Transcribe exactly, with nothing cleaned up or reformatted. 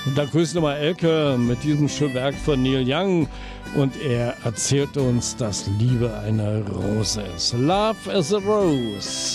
Und dann grüßen wir mal Elke mit diesem schönen Werk von Neil Young. Und er erzählt uns, dass Liebe eine Rose ist. Love is a Rose.